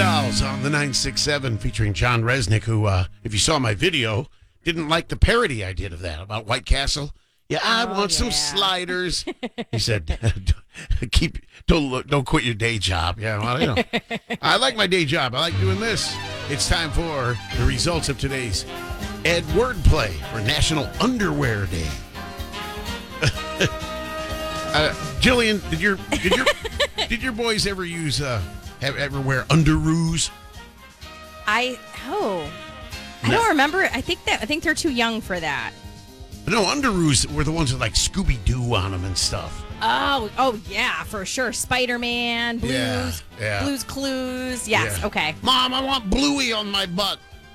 Dolls on the 967 featuring John Resnick, who, if you saw my video, didn't like the parody I did of that about White Castle. Yeah, I want some sliders. He said, don't quit your day job. Yeah, well, I like my day job. I like doing this. It's time for the results of today's Ed Wordplay for National Underwear Day. Jillian, did your boys ever ever wear underoos? I don't remember. I think they're too young for that. No, underoos were the ones with like Scooby-Doo on them and stuff. Oh yeah, for sure. Spider-Man, Blues, yeah. Blues Clues. Yes, Yeah. okay. Mom, I want Bluey on my butt.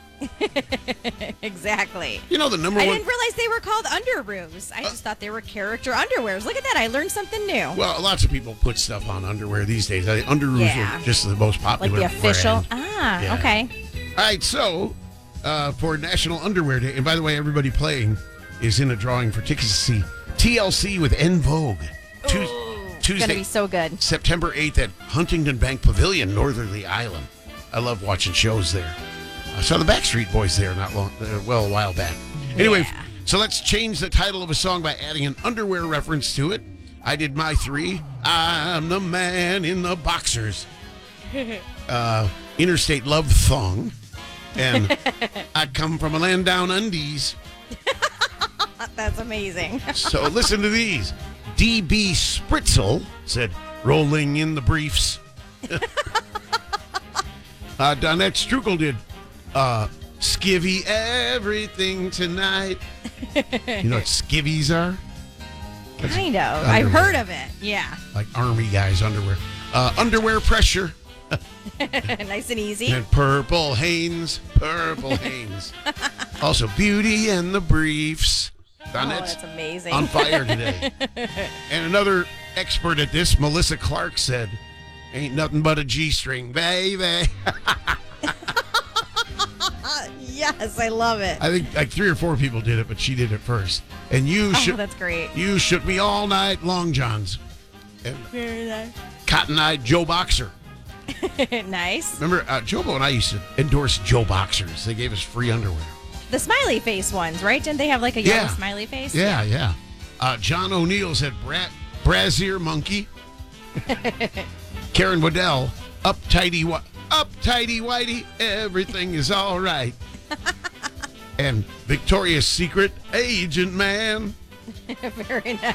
Exactly. You know the number I one. didn't realize they were called underoos. I just thought they were character underwears. Look at that. I learned something new. Well, lots of people put stuff on underwear these days. I think underoos are just the most popular. Like the official. brand. Yeah. Okay. All right, so for National Underwear Day, and by the way, everybody playing is in a drawing for tickets to see TLC with En Vogue. Tuesday, Gonna be so good. September 8th at Huntington Bank Pavilion, Northerly Island. I love watching shows there. I saw the Backstreet Boys there a while back. Anyway, so let's change the title of a song by adding an underwear reference to it. I did my three. I'm the man in the boxers. Interstate Love Thong. And I come from a land down undies. That's amazing. So listen to these. D.B. Spritzel said, rolling in the briefs. Donette Strukel did, skivvy everything tonight. You know what skivvies are? Kind of. Underwear. I've heard of it. Yeah. Like army guys' underwear. Underwear pressure. Nice and easy. And Purple Hanes. Also, Beauty and the Briefs. Donette's that's amazing. on fire today. And another expert at this, Melissa Clark, said, ain't nothing but a G-string, baby. Yes, I love it. I think like 3 or 4 people did it, but she did it first. And That's great. You shook me all night long, Johns. And Very nice. Cotton-eyed Joe Boxer. Nice. Remember, Jobo and I used to endorse Joe Boxers. They gave us free underwear. The smiley face ones, right? Didn't they have like a yellow smiley face? Yeah. John O'Neill said Brazier Monkey. Karen Waddell, uptighty whitey, everything is all right. And Victoria's Secret, Agent Man. Very